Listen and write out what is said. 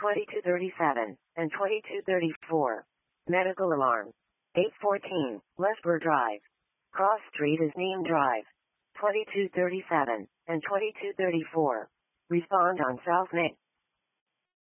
2237 and 2234. Medical alarm. 814, Lesper Drive. Cross Street is Neem Drive. 2237 and 2234. Respond on South Main.